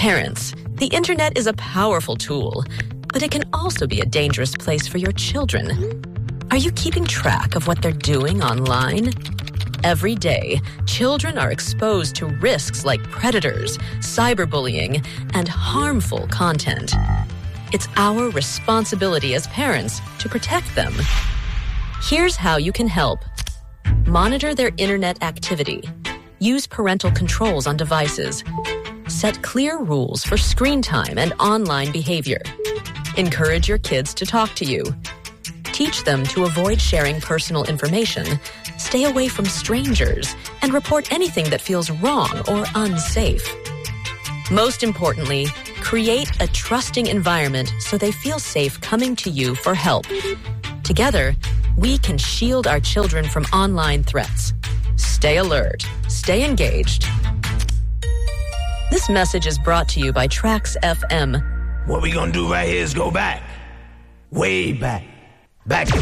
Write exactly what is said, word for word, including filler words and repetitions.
Parents, the internet is a powerful tool, but it can also be a dangerous place for your children. Are you keeping track of what they're doing online? Every day, children are exposed to risks like predators, cyberbullying, and harmful content. It's our responsibility as parents to protect them. Here's how you can help. Monitor their internet activity. Use parental controls on devices. Set clear rules for screen time and online behavior. Encourage your kids to talk to you. Teach them to avoid sharing personal information, stay away from strangers, and report anything that feels wrong or unsafe. Most importantly, create a trusting environment so they feel safe coming to you for help. Together, we can shield our children from online threats. Stay alert. Stay engaged. This message is brought to you by Trax F M. What we gonna do right here is go back. Way back. Back.